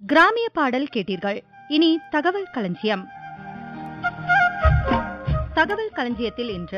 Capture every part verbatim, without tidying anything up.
கிராமிய பாடல் கேட்டீர்கள். இனி தகவல் களஞ்சியம். தகவல் களஞ்சியத்தில் இன்று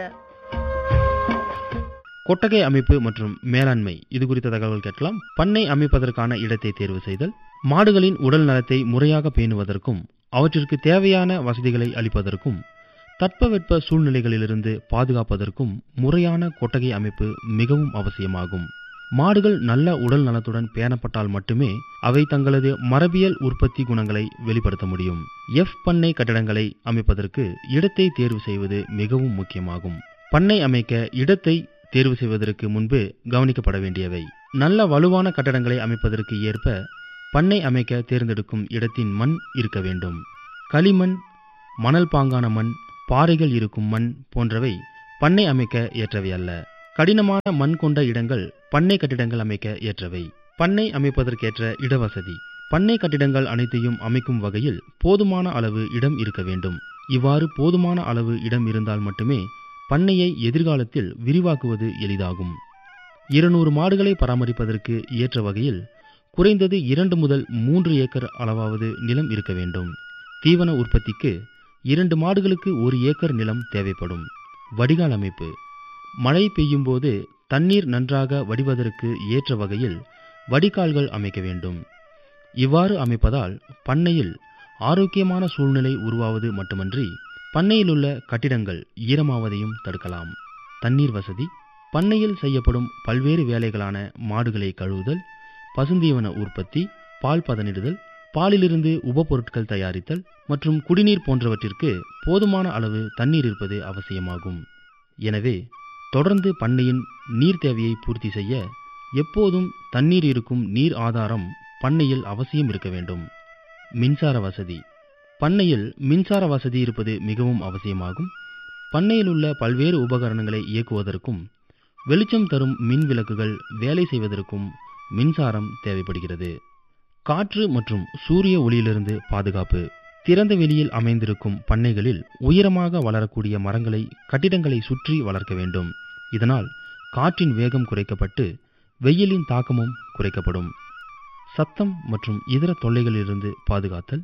கொட்டகை அமைப்பு மற்றும் மேலாண்மை இது குறித்த தகவல் கேட்கலாம். பண்ணை அமைப்பதற்கான இடத்தை தேர்வு செய்தல், மாடுகளின் உடல் நலத்தை முறையாக பேணுவதற்கும் அவற்றிற்கு தேவையான வசதிகளை அளிப்பதற்கும் தட்பவெட்ப சூழ்நிலைகளிலிருந்து பாதுகாப்பதற்கும் முறையான கொட்டகை அமைப்பு மிகவும் அவசியமாகும். மாடுகள் நல்ல உடல் நலத்துடன் பேணப்பட்டால் மட்டுமே அவை தங்களது மரபியல் உற்பத்தி குணங்களை வெளிப்படுத்த முடியும். எஃப் பண்ணை கட்டடங்களை அமைப்பதற்கு இடத்தை தேர்வு செய்வது மிகவும் முக்கியமாகும். பண்ணை அமைக்க இடத்தை தேர்வு செய்வதற்கு முன்பு கவனிக்கப்பட வேண்டியவை: நல்ல வலுவான கட்டடங்களை அமைப்பதற்கு ஏற்ப பண்ணை அமைக்க தேர்ந்தெடுக்கும் இடத்தின் மண் இருக்க வேண்டும். களிமண், மணல் பாங்கான மண், பாறைகள் இருக்கும் மண் போன்றவை பண்ணை அமைக்க ஏற்றவை அல்ல. கடினமான மண் கொண்ட இடங்கள் பண்ணை கட்டிடங்கள் அமைக்க ஏற்றவை. பண்ணை அமைப்பதற்கேற்ற இடவசதி: பண்ணை கட்டிடங்கள் அனைத்தையும் அமைக்கும் வகையில் போதுமான அளவு இடம் இருக்க வேண்டும். இவ்வாறு போதுமான அளவு இடம் இருந்தால் மட்டுமே பண்ணையை எதிர்காலத்தில் விரிவாக்குவது எளிதாகும். இருநூறு மாடுகளை பராமரிப்பதற்கு ஏற்ற வகையில் குறைந்தது இரண்டு முதல் மூன்று ஏக்கர் அளவாவது நிலம் இருக்க வேண்டும். தீவன உற்பத்திக்கு இரண்டு மாடுகளுக்கு ஒரு ஏக்கர் நிலம் தேவைப்படும். வடிகால் அமைப்பு: மழை பெய்யும் போது தண்ணீர் நன்றாக வடிவதற்கு ஏற்ற வகையில் வடிகால்கள் அமைக்க வேண்டும். இவ்வாறு அமைப்பதால் பண்ணையில் ஆரோக்கியமான சூழ்நிலை உருவாவது மட்டுமன்றி பண்ணையில் உள்ள கட்டிடங்கள் ஈரமாவதையும் தடுக்கலாம். தண்ணீர் வசதி: பண்ணையில் செய்யப்படும் பல்வேறு வேலைகளான மாடுகளை கழுவுதல், பசுந்தீவன உற்பத்தி, பால் பதனிடுதல், பாலிலிருந்து உபப்பொருட்கள் தயாரித்தல் மற்றும் குடிநீர் போன்றவற்றிற்கு போதுமான அளவு தண்ணீர் இருப்பது அவசியமாகும். எனவே தொடர்ந்து பண்ணையின் நீர் தேவையை பூர்த்தி செய்ய எப்போதும் தண்ணீர் இருக்கும் நீர் ஆதாரம் பண்ணையில் அவசியம் இருக்க வேண்டும். மின்சார வசதி: பண்ணையில் மின்சார வசதி இருப்பது மிகவும் அவசியமாகும். பண்ணையில் உள்ள பல்வேறு உபகரணங்களை இயக்குவதற்கும் வெளிச்சம் தரும் மின் விளக்குகள் வேலை செய்வதற்கும் மின்சாரம் தேவைப்படுகிறது. காற்று மற்றும் சூரிய ஒளியிலிருந்து பாதுகாப்பு: திறந்த வெளியில் அமைந்திருக்கும் பண்ணைகளில் உயரமாக வளரக்கூடிய மரங்களை கட்டிடங்களை சுற்றி வளர்க்க வேண்டும். இதனால் காற்றின் வேகம் குறைக்கப்பட்டு வெயிலின் தாக்கமும் குறைக்கப்படும். சத்தம் மற்றும் இதர தொல்லைகளிலிருந்து பாதுகாத்தல்: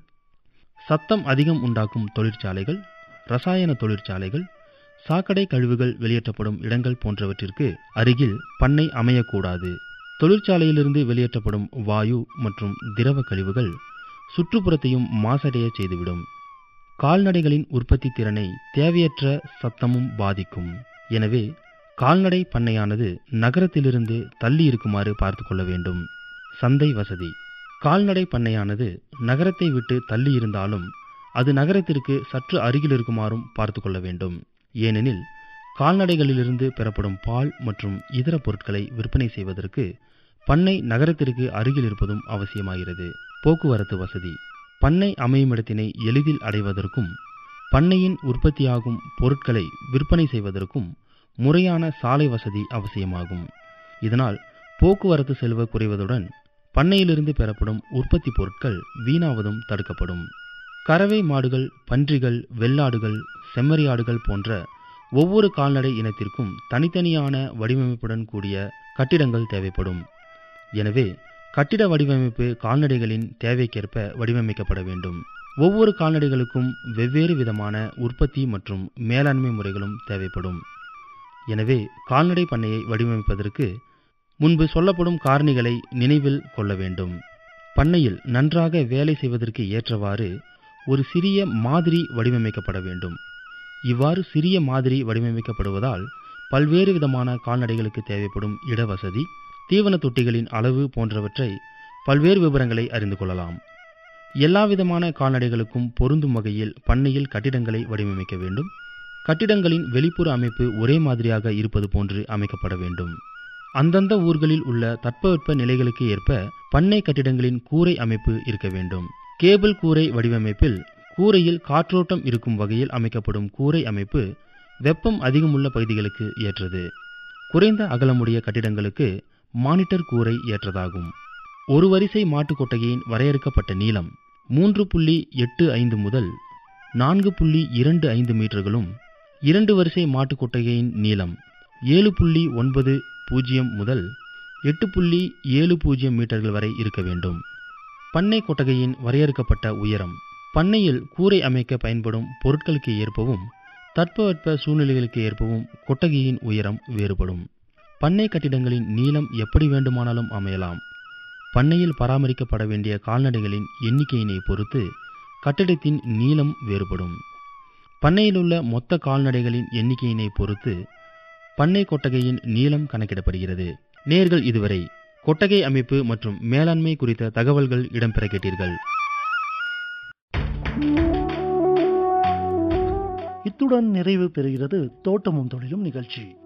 சத்தம் அதிகம் உண்டாக்கும் தொழிற்சாலைகள், இரசாயன தொழிற்சாலைகள், சாக்கடை கழிவுகள் வெளியேற்றப்படும் இடங்கள் போன்றவற்றிற்கு அருகில் பண்ணை அமையக்கூடாது. தொழிற்சாலையிலிருந்து வெளியேற்றப்படும் வாயு மற்றும் திரவ கழிவுகள் சுற்றுப்புறத்தையும் மாசடைய செய்துவிடும். கால்நடைகளின் உற்பத்தி திறனை தேவையற்ற சத்தமும் பாதிக்கும். எனவே கால்நடை பண்ணையானது நகரத்திலிருந்து தள்ளி இருக்குமாறு பார்த்து கொள்ள வேண்டும். சந்தை வசதி: கால்நடை பண்ணையானது நகரத்தை விட்டு தள்ளி இருந்தாலும் அது நகரத்திற்கு சற்று அருகில் இருக்குமாறும் பார்த்து கொள்ள வேண்டும். ஏனெனில் கால்நடைகளிலிருந்து பெறப்படும் பால் மற்றும் இதர பொருட்களை விற்பனை செய்வதற்கு பண்ணை நகரத்திற்கு அருகில் இருப்பதும் அவசியமாகிறது. போக்குவரத்து வசதி: பண்ணை அமையும் இடத்தினை எளிதில் அடைவதற்கும் பண்ணையின் உற்பத்தியாகும் பொருட்களை விற்பனை செய்வதற்கும் முறையான சாலை வசதி அவசியமாகும். இதனால் போக்குவரத்து செலவு குறைவதுடன் பண்ணையிலிருந்து பெறப்படும் உற்பத்தி பொருட்கள் வீணாவதும் தடுக்கப்படும். கறவை மாடுகள், பன்றிகள், வெள்ளாடுகள், செம்மறியாடுகள் போன்ற ஒவ்வொரு கால்நடை இனத்திற்கும் தனித்தனியான வடிவமைப்புடன் கூடிய கட்டிடங்கள் தேவைப்படும். எனவே கட்டிட வடிவமைப்பு கால்நடைகளின் தேவைக்கேற்ப வடிவமைக்கப்பட வேண்டும். ஒவ்வொரு கால்நடைகளுக்கும் வெவ்வேறு விதமான உற்பத்தி மற்றும் மேலாண்மை முறைகளும் தேவைப்படும். எனவே கால்நடை பண்ணையை வடிவமைப்பதற்கு முன்பு சொல்லப்படும் காரணிகளை நினைவில் கொள்ள வேண்டும். பண்ணையில் நன்றாக வேலை செய்வதற்கு ஏற்றவாறு ஒரு சிறிய மாதிரி வடிவமைக்கப்பட வேண்டும். இவ்வாறு சிறிய மாதிரி வடிவமைக்கப்படுவதால் பல்வேறு விதமான கால்நடைகளுக்கு தேவைப்படும் இடவசதி, தீவன தொட்டிகளின் அளவு போன்றவற்றை பல்வேறு விவரங்களை அறிந்து கொள்ளலாம். எல்லாவிதமான கால்நடைகளுக்கும் பொருந்தும் வகையில் பண்ணையில் கட்டிடங்களை வடிவமைக்க வேண்டும். கட்டிடங்களின் வெளிப்புற அமைப்பு ஒரே மாதிரியாக இருப்பது போன்று அமைக்கப்பட வேண்டும். அந்தந்த ஊர்களில் உள்ள தட்பவெட்ப நிலைகளுக்கு ஏற்ப பண்ணை கட்டிடங்களின் கூரை அமைப்பு இருக்க வேண்டும். கேபிள் கூரை வடிவமைப்பில் கூரையில் காற்றோட்டம் இருக்கும் வகையில் அமைக்கப்படும் கூரை அமைப்பு வெப்பம் அதிகமுள்ள பகுதிகளுக்கு ஏற்றது. குறைந்த அகலமுடைய கட்டிடங்களுக்கு மானிட்டர் கூரை ஏற்றதாகும். ஒரு வரிசை மாட்டு கொட்டகையின் வரையறுக்கப்பட்ட நீளம் மூன்று புள்ளி எட்டு ஐந்து முதல் நான்கு புள்ளி இரண்டு ஐந்து மீட்டர்களும், இரண்டு வரிசை மாட்டு கொட்டகையின் நீளம் ஏழு புள்ளி ஒன்பது பூஜ்ஜியம் முதல் எட்டு புள்ளி ஏழு பூஜ்ஜியம் மீட்டர்கள் வரை இருக்க வேண்டும். பண்ணை கொட்டகையின் வரையறுக்கப்பட்ட உயரம். பண்ணையில் கூரை அமைக்க பயன்படும் பொருட்களுக்கு ஏற்பவும் தட்பவெட்ப சூழ்நிலைகளுக்கு ஏற்பவும் கொட்டகையின் உயரம் வேறுபடும். பண்ணை கட்டிடங்களின் நீளம் எப்படி வேண்டுமானாலும் அமையலாம். பண்ணையில் பராமரிக்கப்பட வேண்டிய கால்நடைகளின் எண்ணிக்கையினை பொறுத்து கட்டிடத்தின் நீளம் வேறுபடும். பண்ணையிலுள்ள மொத்த கால்நடைகளின் எண்ணிக்கையினை பொறுத்து பண்ணை கொட்டகையின் நீளம் கணக்கிடப்படுகிறது. நேர்கள் இதுவரை கொட்டகை அமைப்பு மற்றும் மேலாண்மை குறித்த தகவல்கள் இடம்பெற கேட்டீர்கள். இத்துடன் நிறைவு பெறுகிறது தோட்டமும் தொழிலும் நிகழ்ச்சி.